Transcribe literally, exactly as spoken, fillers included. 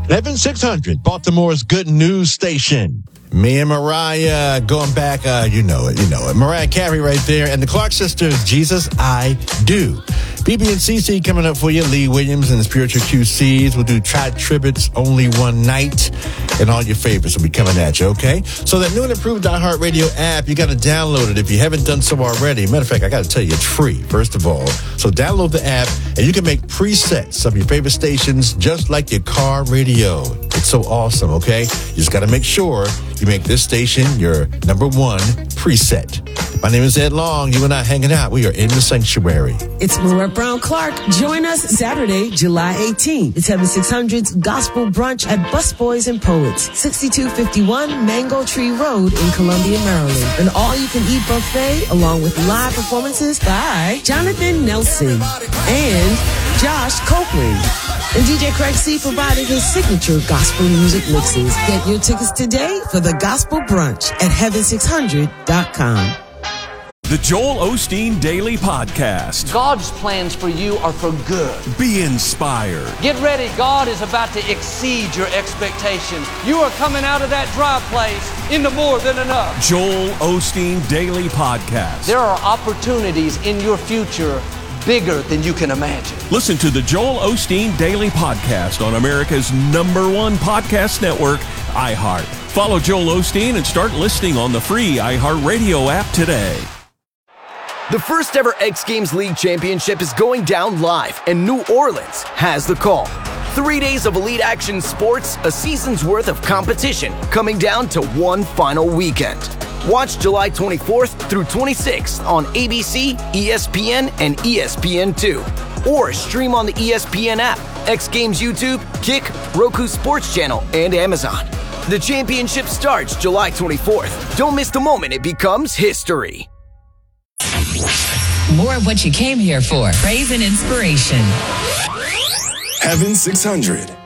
Heaven six hundred, Baltimore's good news station. Me and Mariah going back, uh, you know it, you know it. Mariah Carey right there, and the Clark sisters, Jesus, I Do. B B and C C coming up for you. Lee Williams and the Spiritual Q Cs. We'll do Try Tributes Only One Night, and all your favorites will be coming at you, okay? So that new and improved iHeartRadio app, you got to download it if you haven't done so already. Matter of fact, I got to tell you, it's free, first of all. So download the app, and you can make presets of your favorite stations just like your car radio. It's so awesome, okay? You just got to make sure you make this station your number one preset. My name is Ed Long. You and I hanging out. We are in the sanctuary. It's Marette Brown Clark. Join us Saturday, July eighteenth. It's Heaven six hundred's Gospel Brunch at Busboys and Poets, sixty-two fifty-one Mango Tree Road in Columbia, Maryland. An all-you-can-eat buffet along with live performances by Jonathan Nelson and Josh Copeland. And D J Craig C provided his signature gospel music mixes. Get your tickets today for the Gospel Brunch at heaven six hundred dot com. The Joel Osteen Daily Podcast. God's plans for you are for good. Be inspired. Get ready. God is about to exceed your expectations. You are coming out of that dry place into more than enough. Joel Osteen Daily Podcast. There are opportunities in your future bigger than you can imagine. Listen to the Joel Osteen Daily Podcast on America's number one podcast network, iHeart. Follow Joel Osteen and start listening on the free iHeartRadio app today. The first ever X Games League Championship is going down live, and New Orleans has the call. Three days of elite action sports, a season's worth of competition, coming down to one final weekend. Watch July twenty-fourth through twenty-sixth on A B C, E S P N, and E S P N two. Or stream on the E S P N app, X Games YouTube, Kick, Roku Sports Channel, and Amazon. The championship starts July twenty-fourth. Don't miss the moment it becomes history. More of what you came here for. Praise and inspiration. Heaven six hundred.